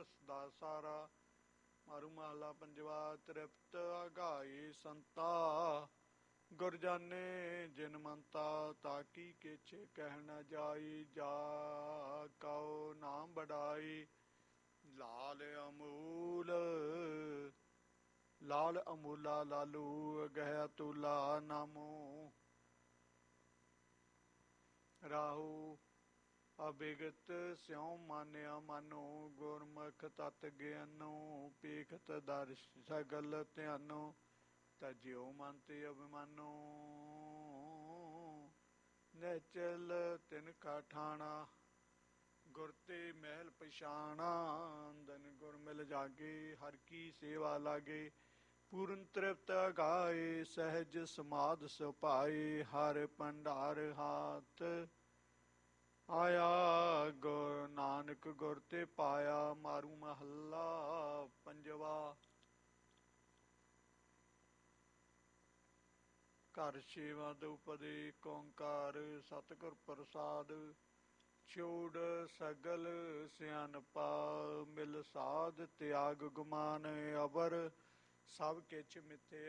ਰਸ ਦਾ ਸਾਰਾ। ਮਾਰੂ ਮਹਲਾ ਪੰਜਵਾ। ਤ੍ਰਿਪਤ ਅਗਾਏ ਸੰਤਾ, ਗੁਰ ਜਾਨੇ ਜਿਨ ਮੰਤਾ। ਤਾਕੀ ਕਿਛ ਕਹਿ ਨ ਜਾਈ, ਜਾ ਕਉ ਨਾਮ ਬੜਾਈ। ਲਾਲ ਅਮੂਲ ਲਾਲ ਅਮੂਲਾ ਲਾਲੂ, ਗਹਿ ਅਤੁਲਾ ਨਾਮੋ। ਰਾਹੂ ਅਬਿਗਤ ਸਿਉ ਮਾਨਿਆ ਮਾਨੋ, ਗੁਰਮੁਖ ਤਤ ਗਿਆਨੋ। ਪੇਖਤ ਦਰਸ਼ ਸਗਲ ਧਿਆਨੋ, ਤਜਿਓ ਮਨ ਤੇ ਅਭਿਮਾਨੋ। ਨਿਚਲ ਤਿਨ ਕਾ ਠਾਣਾ, ਗੁਰ ਤੇ ਮਹਿਲ ਪਛਾਣਾ। ਅੰਦਨ ਗੁਰ ਮਿਲ ਜਾਗੇ, ਹਰ ਕੀ ਸੇਵਾ ਲਾਗੇ। ਪੂਰਨ ਤ੍ਰਿਪਤ ਅਗਾਏ, ਸਹਿਜ ਸਮਾਧ ਸੁਭਾਏ। ਹਰ ਭੰਡਾਰ ਹਾਥ ਆਇਆ, ਗੁਰ ਨਾਨਕ ਗੁਰ ਤੇ ਪਾਇਆ। ਮਾਰੂ ਮਹੱਲਾ ਪੰਜਵਾ। ਘਰ ਛੇਵਾਂ ਦਉਪਦੀ। ਏਕ ਓੰਕਾਰ ਸਤਿਗੁਰ ਪ੍ਰਸਾਦ। ਛੋੜ ਸਗਲ ਸਿਆਣਪਾ, ਮਿਲ ਸਾਧ ਤਿਆਗ ਗੁਮਾਨ। ਅਵਰ ਸਭ ਕਿਛ ਮਿਥਿਆ।